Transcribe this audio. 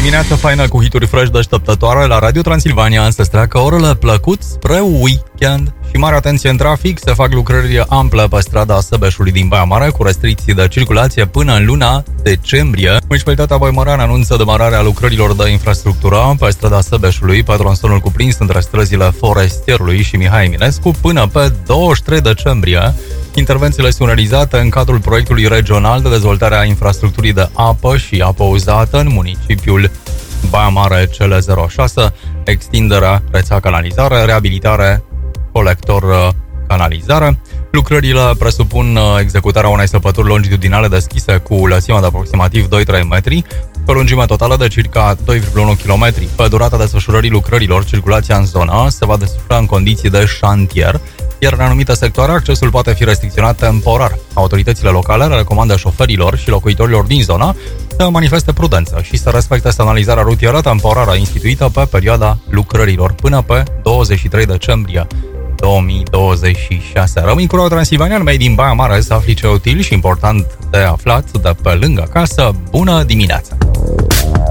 dimineața faină cu hituri fresh deșteptătoare la Radio Transilvania, însă se treacă orele plăcut spre weekend și mare atenție în trafic, se fac lucrări ample pe strada Săbeșului din Baia Mare cu restricții de circulație până în luna decembrie. Municipalitatea Băimărean anunță demararea lucrărilor de infrastructură pe strada Săbeșului pe tronsonul cuprins între străzile Forestierului și Mihai Eminescu până pe 23 decembrie. Intervențiile sunt realizate în cadrul proiectului regional de dezvoltare a infrastructurii de apă și apă uzată în municipiul Baia Mare CL06, extinderea rețea canalizare, reabilitare colector canalizare. Lucrările presupun executarea unei săpături longitudinale deschise cu lățime de aproximativ 2-3 metri, pe lungime totală de circa 2,1 km. Pe durata desfășurării lucrărilor, circulația în zonă se va desfășura în condiții de șantier, iar în anumite sectoare accesul poate fi restricționat temporar. Autoritățile locale recomandă șoferilor și locuitorilor din zonă să manifeste prudență și să respecte semnalizarea rutieră temporară instituită pe perioada lucrărilor până pe 23 decembrie 2026. Rămâi cu Radio Transilvania, made din Baia Mare, să afli ce util și important de aflat de pe lângă casă. Bună dimineața!